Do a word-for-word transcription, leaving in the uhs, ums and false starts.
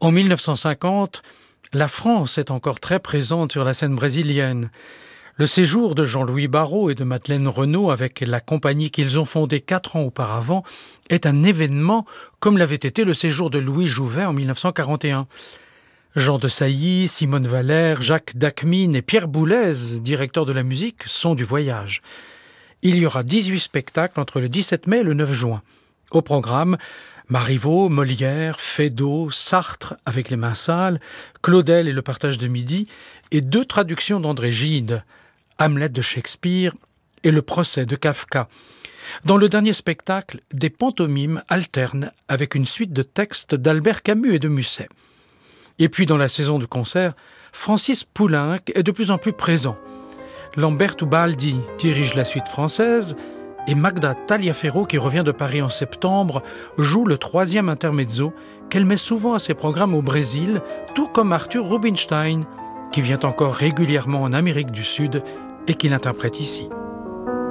En mille neuf cent cinquante, la France est encore très présente sur la scène brésilienne. Le séjour de Jean-Louis Barrault et de Madeleine Renaud avec la compagnie qu'ils ont fondée quatre ans auparavant est un événement comme l'avait été le séjour de Louis Jouvet en mille neuf cent quarante et un. Jean de Sailly, Simone Valère, Jacques Dacmine et Pierre Boulez, directeur de la musique, sont du voyage. Il y aura dix-huit spectacles entre le dix-sept mai et le neuf juin. Au programme, Marivaux, Molière, Feydeau, Sartre avec les mains sales, Claudel et le partage de midi, et deux traductions d'André Gide, Hamlet de Shakespeare et le procès de Kafka. Dans le dernier spectacle, des pantomimes alternent avec une suite de textes d'Albert Camus et de Musset. Et puis dans la saison de concert, Francis Poulenc est de plus en plus présent. Lamberto Baldi dirige la suite française et Magda Taliaferro, qui revient de Paris en septembre, joue le troisième intermezzo qu'elle met souvent à ses programmes au Brésil, tout comme Arthur Rubinstein, qui vient encore régulièrement en Amérique du Sud et qui l'interprète ici.